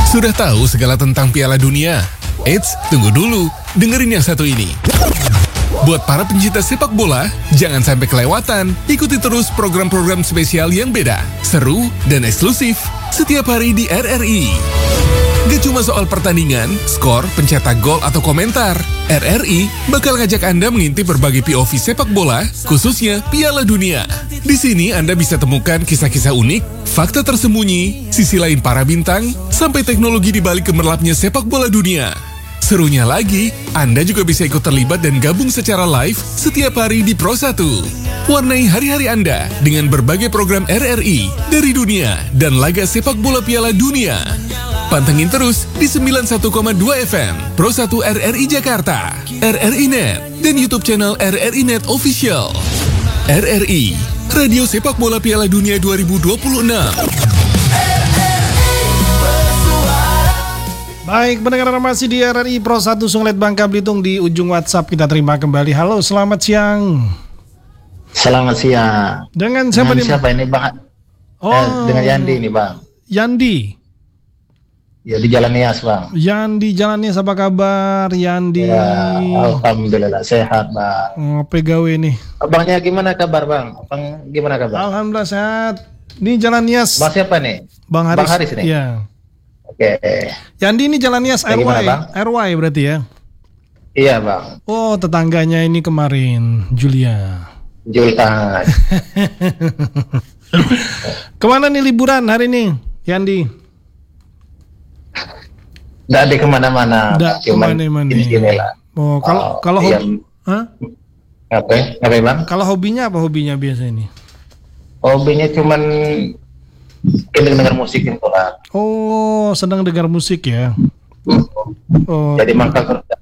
Sudah tahu segala tentang Piala Dunia? Eits, tunggu dulu. Dengerin yang satu ini. Buat para pencinta sepak bola, jangan sampai kelewatan. Ikuti terus program-program spesial yang beda, seru, dan eksklusif setiap hari di RRI. Gak cuma soal pertandingan, skor, pencetak gol, atau komentar. RRI bakal ngajak Anda mengintip berbagai POV sepak bola, khususnya Piala Dunia. Di sini Anda bisa temukan kisah-kisah unik, fakta tersembunyi, sisi lain para bintang, sampai teknologi di balik gemerlapnya sepak bola dunia. Serunya lagi, Anda juga bisa ikut terlibat dan gabung secara live setiap hari di Pro 1. Warnai hari-hari Anda dengan berbagai program RRI dari dunia dan laga sepak bola Piala Dunia. Pantengin terus di 91,2 FM, Pro 1 RRI Jakarta, RRI Net, dan YouTube channel RRI Net Official. RRI, Radio Sepak Bola Piala Dunia 2026. Baik, pendengar masih di RRI Pro 1 Sunglet Bangka Belitung. Di ujung WhatsApp kita terima kembali. Halo, selamat siang. Selamat siang. Dengan siapa nih? Siapa ini Bang? Dengan Yandi nih Bang. Yandi. Ya di Jalan Nias Bang. Yandi Jalan Nias, apa kabar Yandi? Ya, alhamdulillah sehat Bang. Apa gawe nih? Abangnya gimana kabar Bang? Abang gimana kabar? Alhamdulillah sehat. Ini Jalan Nias. Bang siapa nih? Bang Haris. Bang Haris nih? Iya. Oke. Yandi ini Jalan Nias Ya, RY. gimana, Bang? RY berarti ya? Iya Bang. Oh, tetangganya ini kemarin, Julia. Jultan. Kemana nih liburan hari ini, Yandi? Nggak ada kemana-mana. Nggak Cuman kemana-mana. ini lah. Oh, kalau iya. hobi, hah? Apa Bang? Kalau hobinya apa hobinya biasa ini? Hobinya cuman dengar musik itu lah. Oh, sedang dengar musik ya? Oh, Jadi mangkal